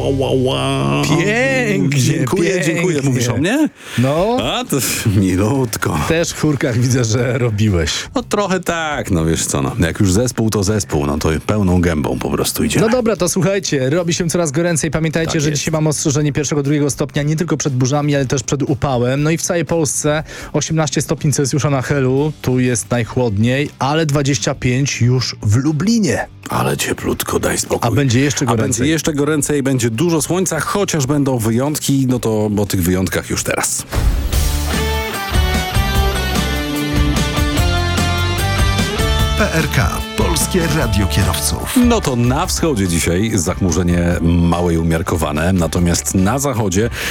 Pięknie, Dziękuję. Mówisz o mnie? No, A, to milutko. też w chórkach widzę, że robiłeś. No trochę tak, no wiesz co, no. Jak już zespół, to zespół, no to pełną gębą po prostu idziemy. No dobra, to słuchajcie, robi się coraz goręcej. Pamiętajcie, Tak że jest. dzisiaj mamy ostrzeżenie 1-2 stopnia nie tylko przed burzami, ale też przed upałem. No i w całej Polsce 18 stopni Celsjusza na Helu, tu jest najchłodniej, ale 25 już w Lublinie. Ale cieplutko, daj spokój. A będzie jeszcze Będzie goręcej. jeszcze goręcej, będzie dużo słońca, chociaż będą wyjątki, no to o tych wyjątkach już teraz. PRK. Polskie Radio Kierowców. No to na wschodzie dzisiaj zachmurzenie małe i umiarkowane, natomiast na zachodzie